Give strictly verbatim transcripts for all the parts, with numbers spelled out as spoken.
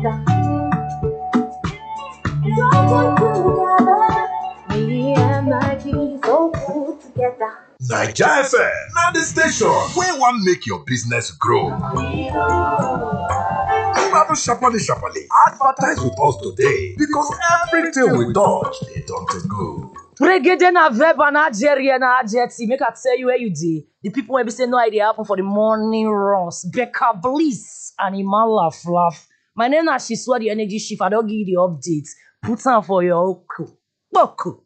Me and my G so cool together. Naija F M, na the station wey wan make your business grow. Gbadu sharparly sharparly, advertise with us today because everything we touch dey turn to gold. Reggae na verb and adjective na adjective. Make I tell you where you did. The people will be saying no idea happen for the morning runs. Becca Bliss and Iman Laugh Laugh. My name is Shiswa, the energy shift. I don't give you the updates. Put on for your oku. Boku.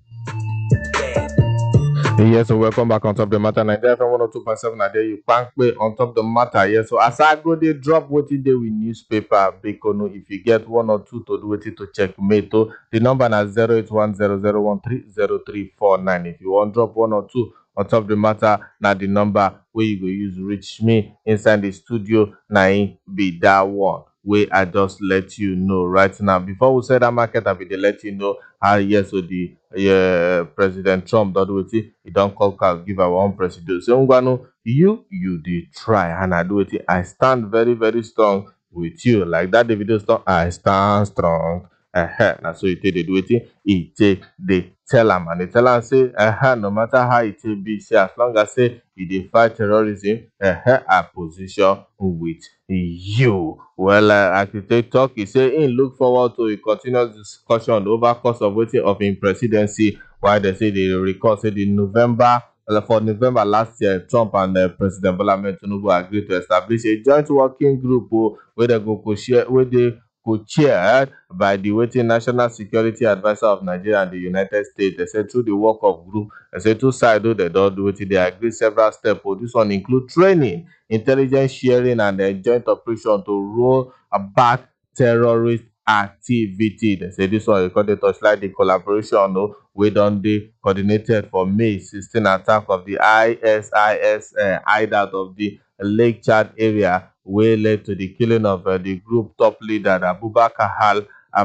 Yes, so welcome back on Top the Matter. Nigeria F M one oh two point seven. I dare you bank pay on Top the Matter. Yes, so as I go, they drop what they with newspaper. Bekono, if you get one or two to do it to check mate, the number is zero eight one zero zero one three zero three four nine. If you want drop one or two on Top the Matter, now the number where you go use reach me inside the studio. Now be that one. Way I just let you know right now. Before we say that market, I be dey let you know how yes, so the uh, President Trump don't do it. He don't call call give our own president. So Ngwanu, you you did try and I do it. I stand very very strong with you. Like that the video song, I stand strong. Uh-huh. Now so you take the do it. He take the tell him and they tell him say, uh-huh, no matter how it be, say as long as say he dey fight terrorism, uh-huh, I position with you. Well, uh, architect talk, he say he look forward to a continuous discussion over course of waiting of his presidency. Why they say they recall say the November uh, for November last year, Trump and uh, President Bola Ahmed Tinubu agreed to establish a joint working group uh, where they go co-share, where they co-chaired by the waiting National Security Advisor of Nigeria and the United States. They said through the work of group, they said two sides though they don't do it. They agree several steps. But this one include training, intelligence sharing, and a joint operation to roll back terrorist activity. They say this one recorded touchlight the collaboration no, we done the coordinated for May sixteenth attack of the I S I S uh, hideout of the Lake Chad area, wey led to the killing of uh, the group top leader Abubakar Al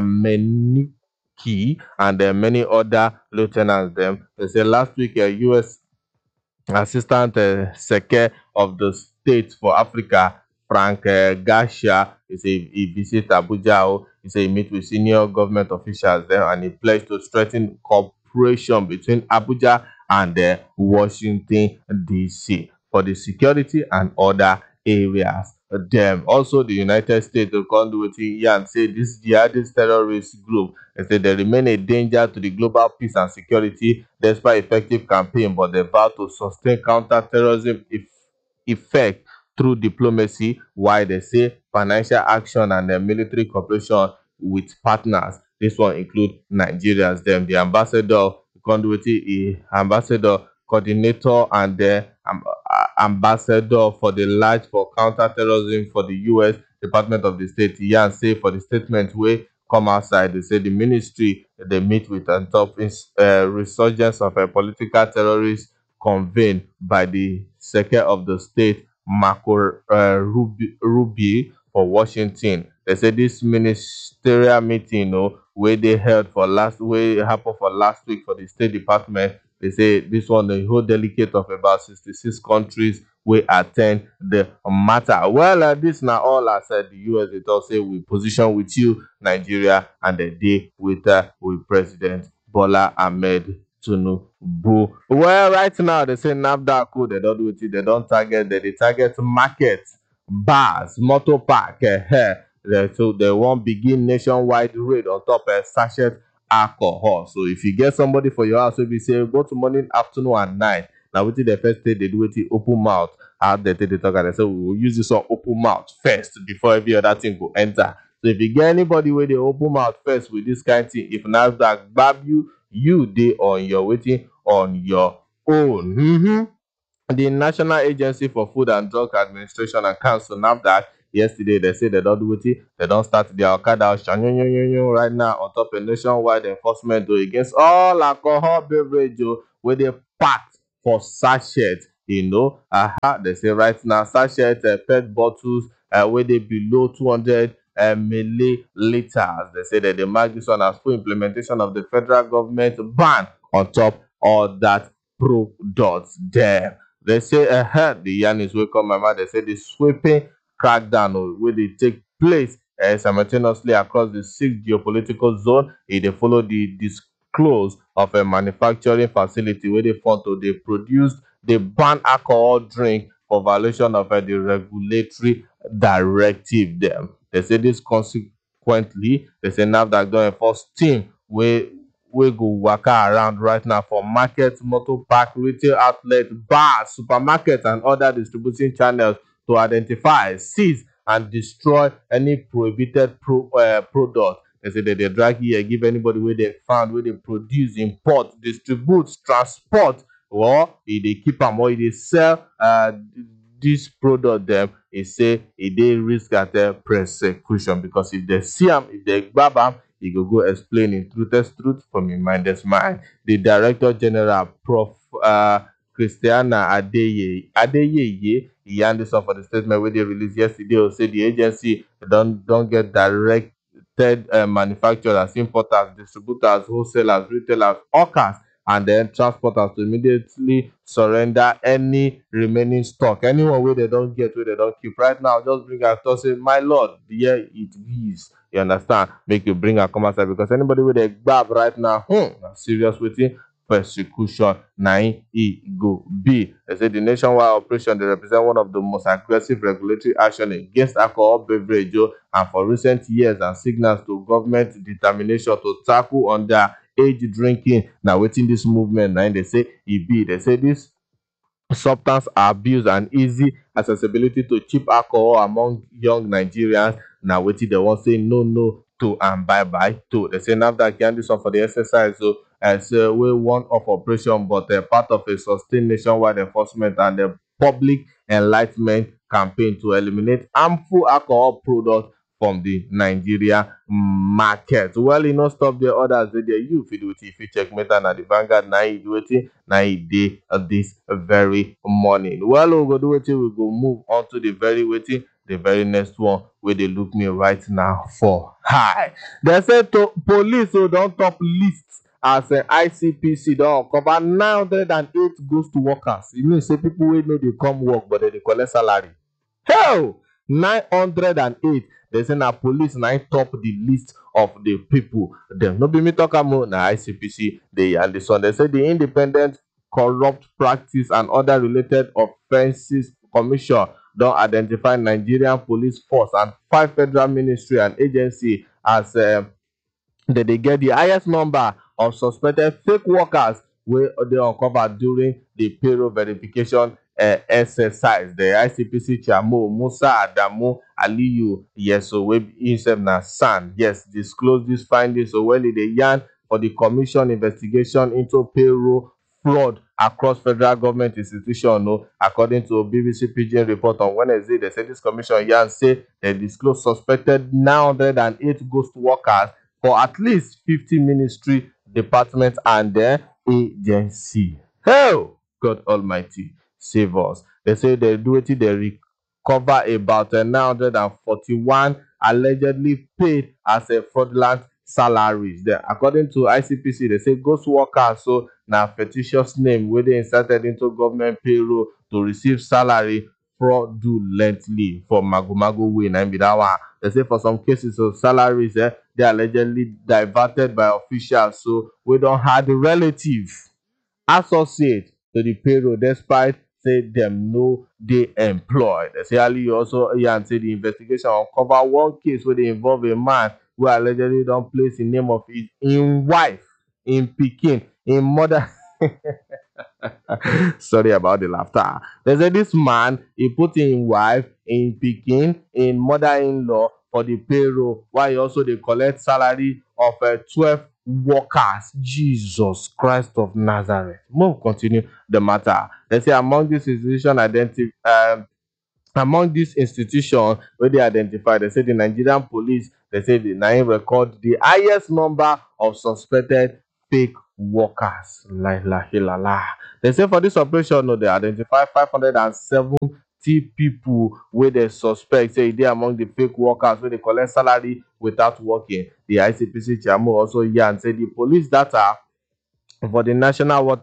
Ameniki and uh, many other lieutenants. Them they say last week, uh, U S Assistant uh, Secretary of the State for Africa, Frank uh, Garcia, he say he visit Abuja. Oh, he say he meet with senior government officials there, and he pledged to strengthen cooperation between Abuja and uh, Washington D C for the security and other areas. Them also the United States will come do wetin yarn say this jihadist terrorist group, they say they remain a danger to the global peace and security despite effective campaign, but they vow to sustain counter-terrorism if effect through diplomacy, while they say financial action and uh, military cooperation with partners. This one include Nigerians. Them the ambassador conduity ambassador coordinator and the um, uh, ambassador for the large for counter-terrorism for the U S Department of the State. Yan say for the statement where come outside, they say the ministry they meet with on top is uh, resurgence of a political terrorist convened by the Secretary of the State Marco uh, Rubi, Rubi for Washington. They say this ministerial meeting, you know, where they held for last, where happened for last week for the State Department. They say this one, the whole delegate of about sixty-six countries will attend the matter. Well, uh, this now all I said. The U S it also say we position with you, Nigeria, and the day with uh, with President Bola Ahmed Tinubu. Well, right now they say NAFDAC code, they don't do it, they don't target, they, they target market, bars, motor park, uh, uh, so they won't begin nationwide raid on top of uh, sachet alcohol. So if you get somebody for your house, we say go to morning, afternoon, and night. Now within the first day they do it open mouth. How they take the talk and they say we will use this on open mouth first before every other thing go enter. So if you get anybody where they open mouth first with this kind of thing, if NAFDAC grab you, you they on your waiting on your own. Mm-hmm. The National Agency for Food and Drug Administration and Council NAFDAC yesterday they say they don't do it, they don't start their Okada right now on top of nationwide enforcement though, against all alcohol beverage where they packed for sachet. You know, uh, they say right now sachet uh, pet bottles uh, where they below two hundred uh, milliliters. They say that they mark this one as full implementation of the federal government ban on top of that products there. They say ahead uh, the yarn is welcome, mama. They say the sweeping crackdown where they take place uh, simultaneously across the six geopolitical zone. E dey follow the disclose of a manufacturing facility where they found to they produce they ban alcohol drink for violation of uh, the regulatory directive them. They say this consequently, they say NAFDAC don enforce team wey wey go waka around right now for market, motor park, retail outlet, bars, supermarkets, and other distributing channels to identify, seize, and destroy any prohibited pro, uh, product. They say that they drag here, give anybody where they found, where they produce, import, distribute, transport, or if they keep them or if they sell uh, this product them, e say e dey risk at uh, prosecution, because if they see am, if they grab am, e go go explain in truthest truth from im mindless mind. The Director General, Prof uh, Christiana Adeye Adeyeye, e yarn this one for the statement wey dey released yesterday. O say the agency don don get directed uh, manufacturers, importers, distributors, wholesalers, retailers, hawkers, and then transporters to immediately surrender any remaining stock. Anyone where they don't get, where they don't keep right now, just bring a to say, my lord, here it is. You understand? Make you bring a come outside, because anybody with a grab right now, hmm, serious waiting persecution, nine e go be. They say the nationwide operation they represent one of the most aggressive regulatory action against alcohol beverage, and for recent years and signals to government determination to tackle under age drinking. Now waiting this movement, now they say e be. They say this substance abuse and easy accessibility to cheap alcohol among young Nigerians. Now waiting they want say no no to and bye bye to. They say NAFDAC can do some for the exercise, so as uh, we one of operation, but uh, part of a sustained nationwide enforcement and the public enlightenment campaign to eliminate harmful alcohol products from the Nigeria market. Well, you know, stop the others. They you fit do it if you check Meta na the Vanguard na e do it na e dey this very morning. Well, we go do it. We go move on to the very waiting. The very next one where they look me right now for. Hi. They said to police who don't top lists as an I C P C don't cover nine hundred eight ghost workers. You mean say people wey know they come work but they collect salary. Hell, nine hundred eight. They say na police na top the list of the people. Them no be me talk about na I C P C they and this one. They say the Independent Corrupt Practice and Other Related Offences Commission don't identify Nigerian police force and five federal ministry and agency as uh, that they get the highest number of suspected fake workers where they uncovered during the payroll verification uh, exercise. The I C P C chairman Musa Adamu Aliyu, yes, so we himself na San, yes, disclose this findings. So when they yarn for the commission investigation into payroll fraud across federal government institutions, no, according to a B B C Pidgin report on Wednesday, they said this commission yarn say they disclosed suspected nine hundred eight ghost workers for at least fifty ministry, departments, and their agency. Hell, God Almighty, save us. They say they do it, they recover about uh, nine hundred forty-one allegedly paid as a fraudulent salaries. Then, according to I C P C, they say ghost workers, so now fictitious name where they inserted into government payroll to receive salary fraudulently for magomago way. And be that one. They say for some cases of salaries, eh, they allegedly diverted by officials, so we don't have the relative associate to the payroll despite say them no they employed. They say Ali also yeah, say the investigation uncover one case where they involve a man who allegedly don't place the name of his in wife, in Peking, in mother. Sorry about the laughter. They say this man he put in wife, in Peking, in mother-in-law for the payroll, while he also they collect salary of uh, twelve workers. Jesus Christ of Nazareth. Move continue the matter. They say among this institution identity um among this institution where they identify, they say the Nigerian police, they say the nine record the highest number of suspected fake workers. La, la, la, la. They say for this operation, no, they identify five hundred seventy people where they suspect say they among the fake workers where they collect salary without working. The I C P C chairman also yarn say the police data for the National Water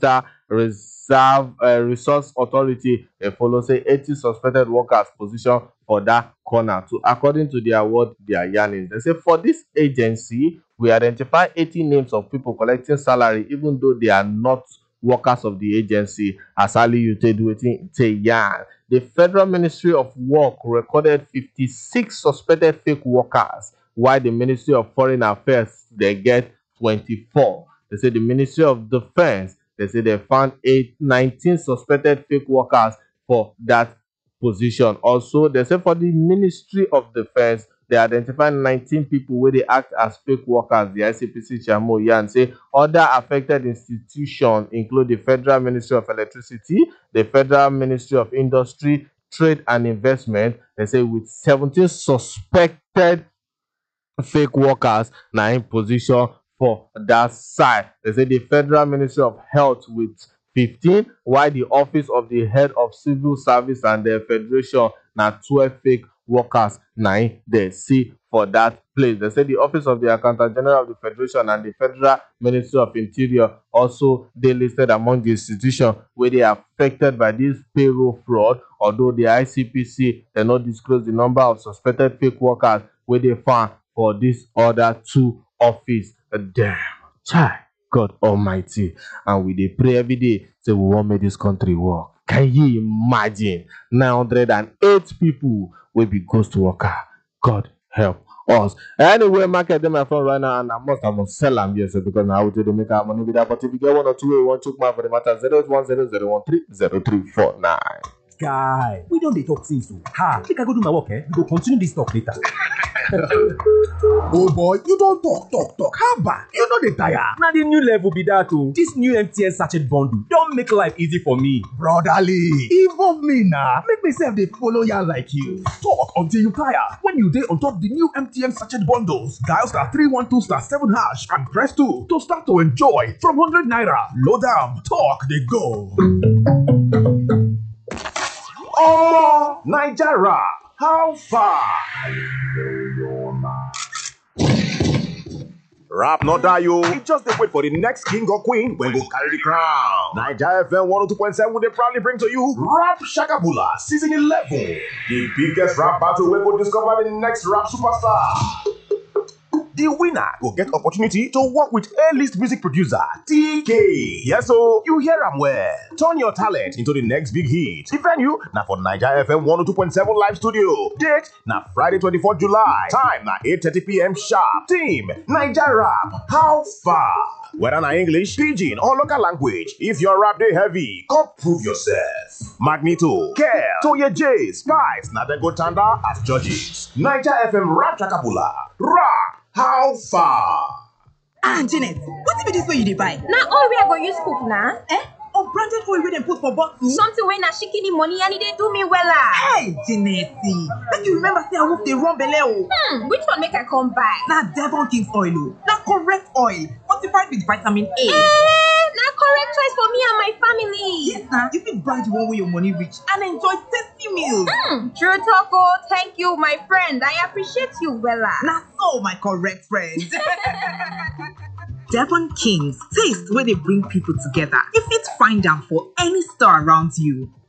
Reserve uh, Resource Authority, they follow say eighty suspected workers position for that corner. To according to their word, their yarnings. They say for this agency, we identify eighty names of people collecting salary, even though they are not workers of the agency. As Ali you take waiting say yarn. The Federal Ministry of Work recorded fifty-six suspected fake workers, while the Ministry of Foreign Affairs they get twenty-four. They say the Ministry of Defense, they say they found eight, nineteen suspected fake workers for that position. Also, they say for the Ministry of Defense, they identified nineteen people where they act as fake workers. The I C P C Chamo Yan say other affected institutions include the Federal Ministry of Electricity, the Federal Ministry of Industry, Trade and Investment. They say with seventeen suspected fake workers now in position for that side. They say the Federal Ministry of Health with fifteen, while the Office of the Head of Civil Service and the Federation now twelve fake workers now they see for that place. They say the Office of the Accountant General of the Federation and the Federal Ministry of Interior also they listed among the institutions where they are affected by this payroll fraud, although the I C P C they not disclose the number of suspected fake workers where they found for this other two office. Damn, child, God Almighty, and we dey pray every day say we want make this country work. Can you imagine nine hundred eight people will be ghost worker? God help us. Anyway, market them my phone right now, and I must I must sell them yes because now we to make our money with that. But if you get one or two, we want to for the matter zero eight one zero zero one three zero three four nine. Guy, we don't dey talk things so. Ha, make I go do my work, eh? We go continue this talk later. Oh boy, you don't talk, talk, talk. How bad? You know the tire. Now the new level be that too. This new M T N sachet bundle don't make life easy for me. Brotherly, involve me now. Make myself they follow ya like you. Talk until you tire. When you day on top the new M T N sachet bundles, dial star three one two star seven hash and press two to start to enjoy from one hundred naira. Load down, talk, they go. Oh, Nigeria, how far? Rap not die yo. It just they wait for the next king or queen when go carry the crown. Nigeria F M one oh two point seven they proudly bring to you Rap Shakabula season eleven. The biggest rap battle we will discover the next rap superstar. The winner will get opportunity to work with A-list music producer T K. Yes, so you hear him well. Turn your talent into the next big hit. The venue now for Nigeria F M one oh two point seven live studio. Date now Friday twenty-fourth July. Time now eight thirty p m sharp. Team Nigeria Rap. How far? Whether na English, Pidgin or local language, if your rap dey heavy, come prove yourself. Magneto, Kel, Toye J, Spice, na dem go tanda as judges. Nigeria F M Rap Chakabula. Rap. How far? Ah, Janet, what be this way you dey buy? Na all we are going to use cook na. Eh? Unbranded oil wey dem put for bottle? Something wey na shikini money and e dey do me wella. Hey, Janet, make you remember say I wolf dey run belle o. Hmm, which one make I come buy? Na Devon King's oil o. Na correct oil, fortified with vitamin A. Eh, na correct choice for me and my family. Yes, na. You fit buy the one wey your money reach and enjoy tasty meals. Hmm, true talk o. Thank you, my friend. I appreciate you wella. Na so, my correct friend. Devon King's, taste where they bring people together. You fit find them for any store around you.